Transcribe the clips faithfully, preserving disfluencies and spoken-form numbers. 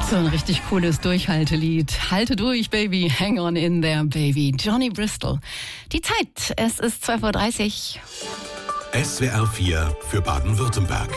So ein richtig cooles Durchhaltelied. Halte durch, Baby. Hang on in there, Baby. Johnny Bristol. Die Zeit, es ist zwölf Uhr dreißig. S W R vier für Baden-Württemberg.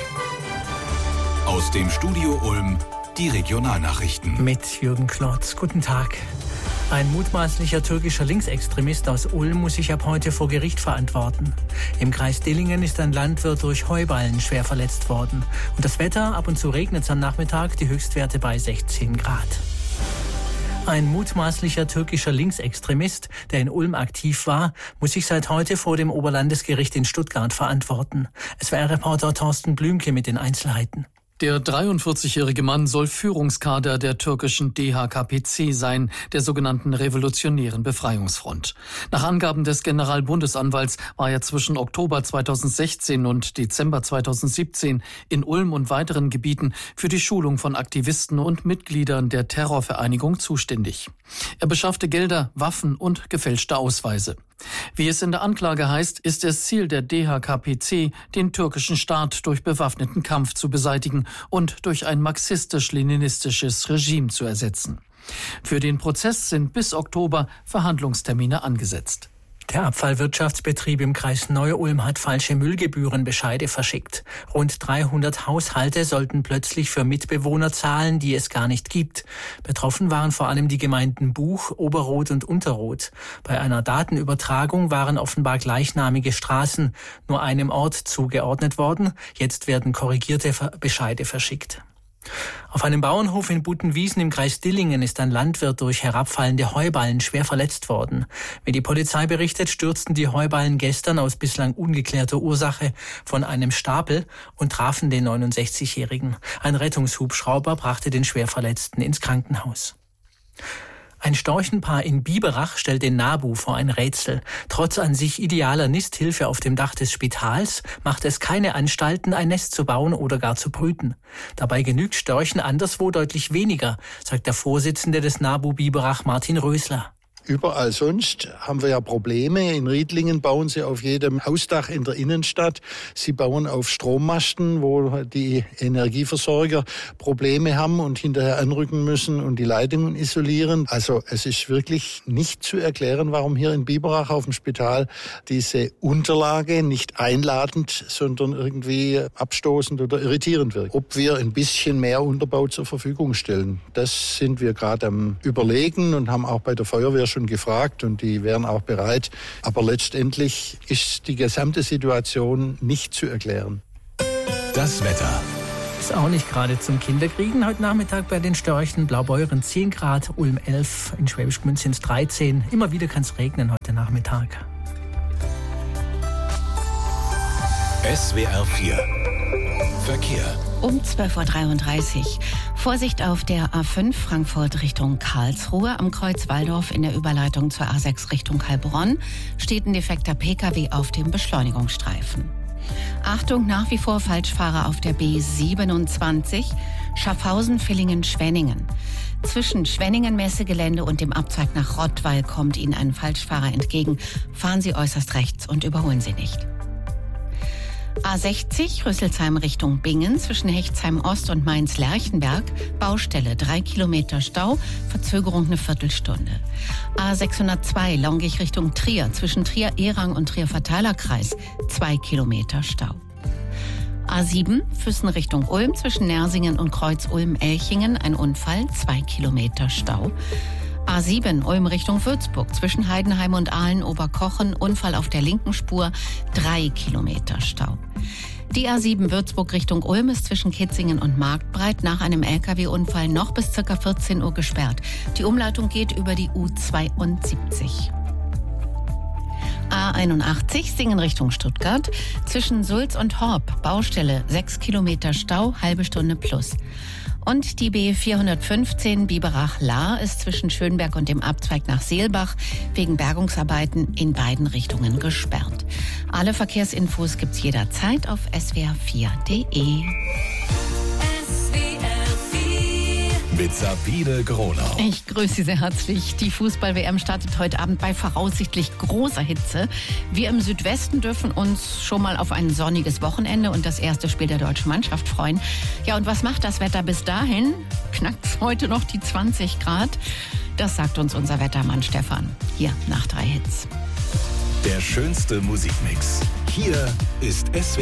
Aus dem Studio Ulm die Regionalnachrichten. Mit Jürgen Klotz. Guten Tag. Ein mutmaßlicher türkischer Linksextremist aus Ulm muss sich ab heute vor Gericht verantworten. Im Kreis Dillingen ist ein Landwirt durch Heuballen schwer verletzt worden. Und das Wetter, ab und zu regnet es am Nachmittag, die Höchstwerte bei sechzehn Grad. Ein mutmaßlicher türkischer Linksextremist, der in Ulm aktiv war, muss sich seit heute vor dem Oberlandesgericht in Stuttgart verantworten. S W R-Reporter Thorsten Blümke mit den Einzelheiten. Der dreiundvierzigjährige Mann soll Führungskader der türkischen D H K P C sein, der sogenannten Revolutionären Befreiungsfront. Nach Angaben des Generalbundesanwalts war er zwischen Oktober zweitausendsechzehn und Dezember zweitausendsiebzehn in Ulm und weiteren Gebieten für die Schulung von Aktivisten und Mitgliedern der Terrorvereinigung zuständig. Er beschaffte Gelder, Waffen und gefälschte Ausweise. Wie es in der Anklage heißt, ist es Ziel der D H K P C, den türkischen Staat durch bewaffneten Kampf zu beseitigen und durch ein marxistisch-leninistisches Regime zu ersetzen. Für den Prozess sind bis Oktober Verhandlungstermine angesetzt. Der Abfallwirtschaftsbetrieb im Kreis Neu-Ulm hat falsche Müllgebührenbescheide verschickt. Rund dreihundert Haushalte sollten plötzlich für Mitbewohner zahlen, die es gar nicht gibt. Betroffen waren vor allem die Gemeinden Buch, Oberroth und Unterroth. Bei einer Datenübertragung waren offenbar gleichnamige Straßen nur einem Ort zugeordnet worden. Jetzt werden korrigierte Bescheide verschickt. Auf einem Bauernhof in Buttenwiesen im Kreis Dillingen ist ein Landwirt durch herabfallende Heuballen schwer verletzt worden. Wie die Polizei berichtet, stürzten die Heuballen gestern aus bislang ungeklärter Ursache von einem Stapel und trafen den neunundsechzigjährigen. Ein Rettungshubschrauber brachte den Schwerverletzten ins Krankenhaus. Ein Storchenpaar in Biberach stellt den Nabu vor ein Rätsel. Trotz an sich idealer Nisthilfe auf dem Dach des Spitals macht es keine Anstalten, ein Nest zu bauen oder gar zu brüten. Dabei genügt Störchen anderswo deutlich weniger, sagt der Vorsitzende des Nabu Biberach, Martin Rösler. Überall sonst haben wir ja Probleme. In Riedlingen bauen sie auf jedem Hausdach in der Innenstadt. Sie bauen auf Strommasten, wo die Energieversorger Probleme haben und hinterher anrücken müssen und die Leitungen isolieren. Also es ist wirklich nicht zu erklären, warum hier in Biberach auf dem Spital diese Unterlage nicht einladend, sondern irgendwie abstoßend oder irritierend wirkt. Ob wir ein bisschen mehr Unterbau zur Verfügung stellen, das sind wir gerade am Überlegen und haben auch bei der Feuerwehr schon gefragt und die wären auch bereit. Aber letztendlich ist die gesamte Situation nicht zu erklären. Das Wetter. Ist auch nicht gerade zum Kinderkriegen. Heute Nachmittag bei den Störchen. Blaubeuren zehn Grad, Ulm elf, in Schwäbisch Gmünd sind es dreizehn. Immer wieder kann es regnen heute Nachmittag. S W R vier Verkehr. Um zwölf Uhr dreiunddreißig. Vorsicht auf der A fünf Frankfurt Richtung Karlsruhe. Am Kreuz Walldorf in der Überleitung zur A sechs Richtung Heilbronn steht ein defekter P K W auf dem Beschleunigungsstreifen. Achtung, nach wie vor Falschfahrer auf der B siebenundzwanzig Schaffhausen-Villingen-Schwenningen. Zwischen Schwenningen-Messegelände und dem Abzweig nach Rottweil kommt Ihnen ein Falschfahrer entgegen. Fahren Sie äußerst rechts und überholen Sie nicht. A sechzig Rüsselsheim Richtung Bingen zwischen Hechtsheim Ost und Mainz-Lerchenberg. Baustelle, drei Kilometer Stau, Verzögerung eine Viertelstunde. A sechshundertzwei Longich Richtung Trier zwischen Trier-Ehrang und Trier-Verteilerkreis, zwei Kilometer Stau. A sieben Füssen Richtung Ulm zwischen Nersingen und Kreuz-Ulm-Elchingen, ein Unfall, zwei Kilometer Stau. A sieben Ulm Richtung Würzburg zwischen Heidenheim und Aalen-Oberkochen, Unfall auf der linken Spur, drei Kilometer Stau. Die A sieben Würzburg Richtung Ulm ist zwischen Kitzingen und Marktbreit nach einem L K W-Unfall noch bis ca. vierzehn Uhr gesperrt. Die Umleitung geht über die U zweiundsiebzig. A einundachtzig Singen Richtung Stuttgart zwischen Sulz und Horb, Baustelle, sechs Kilometer Stau, halbe Stunde plus. Und die B vierhundertfünfzehn Biberach-Lahr ist zwischen Schönberg und dem Abzweig nach Seelbach wegen Bergungsarbeiten in beiden Richtungen gesperrt. Alle Verkehrsinfos gibt's jederzeit auf s w r vier punkt d e. Mit mit Sabine Gronau. Ich grüße Sie sehr herzlich. Die Fußball-W M startet heute Abend bei voraussichtlich großer Hitze. Wir im Südwesten dürfen uns schon mal auf ein sonniges Wochenende und das erste Spiel der deutschen Mannschaft freuen. Ja, und was macht das Wetter bis dahin? Knackt es heute noch die zwanzig Grad? Das sagt uns unser Wettermann Stefan. Hier nach drei Hits. Der schönste Musikmix. Hier ist S W